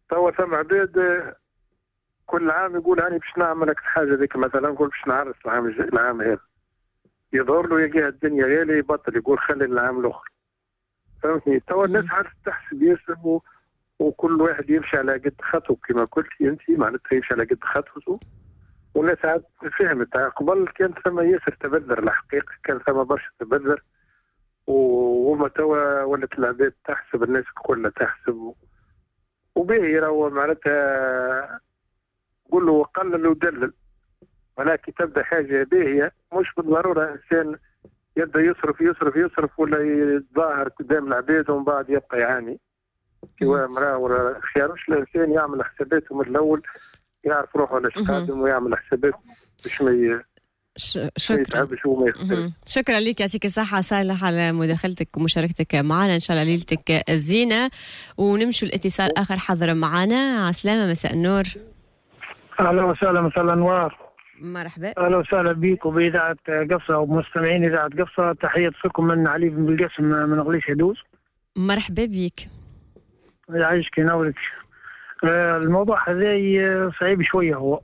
توا ثم عباد كل عام يقول أنا باش نعمل لك الحاجة ذيك، مثلا نقول باش نعرس العام هذا، يظهر له يلقى الدنيا غالية يبطل يقول خلي العام الآخر. فهمتني؟ توا الناس عارفة تحسب ياسر، وكل واحد يمشي على قد خطوه كما قلتي أنت، معناتها يمشي على قد خطوته. والناس عاد فهمت. قبل كان ثم ياسر تبذر، الحقيقة كان ثم برشا تبذر، وما توا ولت العباد تحسب، الناس كلها تحسب وباهي. راهو معناتها قول له قلل ودلل، ولكن تبدا حاجه باهيه مش بالضروره انسان يبدا يصرف يصرف يصرف ولا يتظاهر قدام العباد ومن بعد يبقى يعاني. كوا مراه ولا خياروش الانسان يعمل حساباته من الاول، يعرف روحه ولا قادم ويعمل حساباته باش ما شكرا. شكرا لك، يعطيك الصحة صالح على مداخلتك ومشاركتك معنا، إن شاء الله ليلتك زينة. ونمشوا الاتصال آخر حضر معنا. عسلامة، مساء النور. أهلا وسهلا، مساء الأنوار. مرحبا. أهلا وسهلا بك وبإذاعة قفصة ومستمعين إذاعة قفصة. تحية لكم من علي بن بالقاسم من غليش هدوس. مرحبا بك. يعيشك ينورك. الموضوع هذا صعيب شوية هو.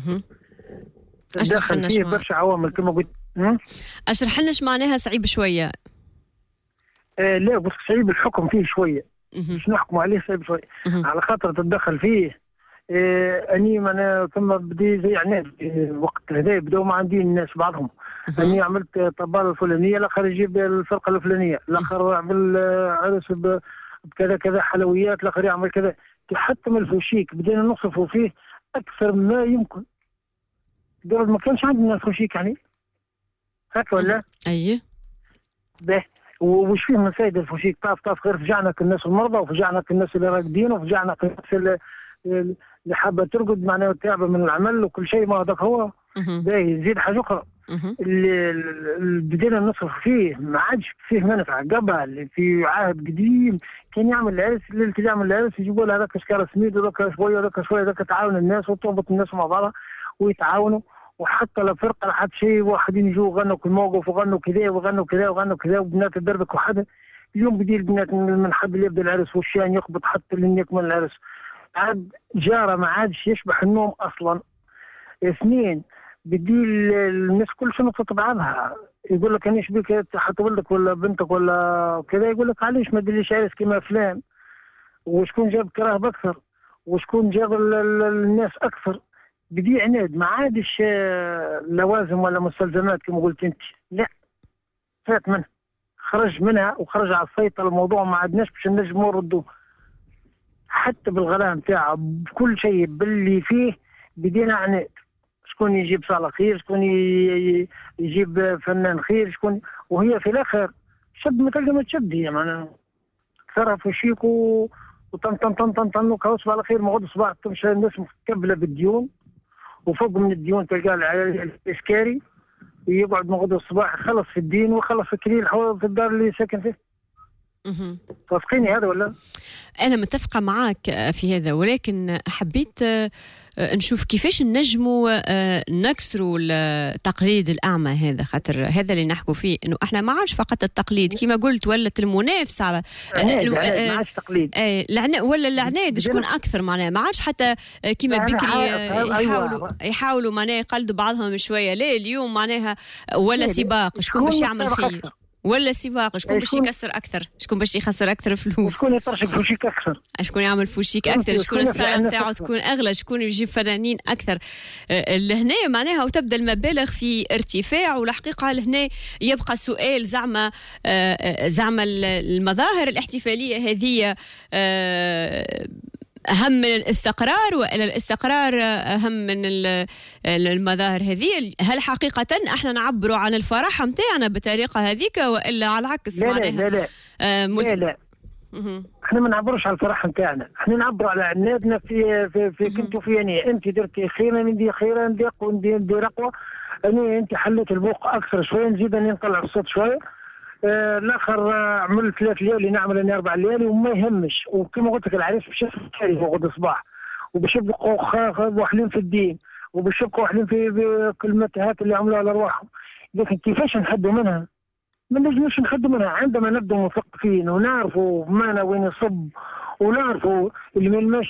اشرح لنا فيه برشا عوامل كما قلت. اشرح لنا ايش معناها صعيب شويه. لا بس صعيب الحكم فيه شويه، مش نحكم عليه صعيب شويه على خاطر تتدخل فيه. اني انا ثم بدي زي عناد وقت هذا بداو ما عندي الناس بعضهم. اني عملت طبال الفلانيه، الاخر يجيب الفرقه الفلانيه، الاخر عمل عرس بكذا كذا حلويات، الاخر يعمل كذا. حتى من الفوشيك بدينا نصرفوا فيه اكثر مما يمكن. قبل ما كانش عندنا الفوشيك يعني هكا ولا؟ ايوه به. وش فيه من فايدة الفوشيك؟ طاف غير فجعنا الناس المرضى، وفجعنا الناس اللي راقدين، وفجعنا الناس اللي حابة ترقد معناها تعبة من العمل وكل شيء. ما هذاك هو باهي. يزيد حاجة أخرى اللي بدينا نصرف فيه ما عادش فيه منفعة. قبل في عهد قديم كان يعمل العرس، اللي يعمل العرس يجيبوا له هذاك شكارة سميد وذاك شوية وذاك شوية، ذاك تعاون الناس وتربط الناس مع بعضها ويتعاونوا. وحتى لو فرقه لا حد شيء، واحدين يجوا غنوا كل موقف وغنوا كذا وغنوا كذا وغنوا كذا، وبنات الدربك وحد. اليوم بدي البنات من حد اللي يبدا العرس والشان يقبض حتى اللي يكمل العرس. عاد جاره ما عادش يشبح النوم اصلا. اثنين بدي الناس كل شنو تطبعها. يقول لك انا ايش بك حتى ولدك ولا بنتك ولا كذا، يقول لك علاش ما ديريش عرس كما فلان، وشكون جاب كراه اكثر، وشكون جاب الناس اكثر. بدي عناد ما عادش لوازم ولا مستلزمات كما قلت انت. لا، فات منها، خرج منها وخرج على السيطره الموضوع. ما عدناش باش نجموا نردوه حتى بالغلاء نتاعه بكل شيء باللي فيه. بدينا عناد. شكون يجيب صالة خير، شكون يجيب فنان خير، شكون. وهي في الاخر شد ما تلقى ما تشد. هي معناها تصرف وشيك وطن طن طن طن طن وكوس على خير. ما غد صباح تمشي الناس مكبله بالديون، وفوق من الديون تلقى العسكري يقعد من غدوة الصباح يخلص في الدين ويخلص في كليل في الدار اللي ساكن فيه. توافقيني هذا ولا؟ أنا متفقة معك في هذا، ولكن حبيت نشوف كيفاش نجموا نكسروا التقليد الأعمى هذا. خاطر هذا اللي نحكوا فيه، إنه إحنا ما عادش فقط التقليد كما قلت، ولت المنافسة على ما عادش تقليد ولا العناد. شكون أكثر معناها ما عادش حتى كما بكري يحاولوا معناها يقلدوا بعضهم شوية. لا اليوم معناها ولا سباق شكون باش يعمل خير، ولا سباق شكون باش يكسر اكثر، شكون باش يخسر اكثر فلوس، شكون يطرشك فوشيك اكثر، شكون يعمل فوشيك اكثر، شكون السالة نتاعو تكون اغلى، شكون يجيب فنانين اكثر. لهنا معناها وتبدا المبالغ في ارتفاع. والحقيقه لهنا يبقى سؤال زعما المظاهر الاحتفاليه هذه أهم من الاستقرار، وإلى الاستقرار أهم من المظاهر هذه؟ هل حقيقة احنا نعبروا عن الفرح متاعنا بطريقة هذيك، وإلا على العكس؟ لا لا لا لا لا احنا ما نعبروش على الفرح متاعنا، احنا نعبروا على عنادنا في كنتو في اني انت درتي خير، انا ندير خير، ندير اقوى، انت حليت البوق اكثر شويه، نزيد اني نطلع الصوت شويه. الاخر عمل 3 ليالي، نعمل اني 4 ليالي وما يهمش. وكما قلت لك العريس باش يفكر غد الصباح، وباش يبقوا واحلين في الدين، وباش يبقوا واحلين في كل المتاهات اللي عملوها على ارواحهم. لكن كيفاش نحدوا منها؟ ما نجمش نحدوا منها عندما نبدأ مثقفين ونعرفوا مانا وين يصب، ونعرفوا اللي ما